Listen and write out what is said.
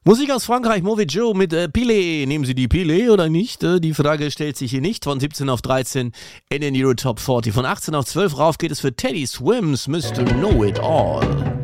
Musik aus Frankreich, Mauvais Joe mit Pile. Nehmen Sie die Pile oder nicht? Die Frage stellt sich hier nicht. Von 17 auf 13 in den Euro Top 40. Von 18 auf 12 rauf geht es für Teddy Swims, Mr. Know It All.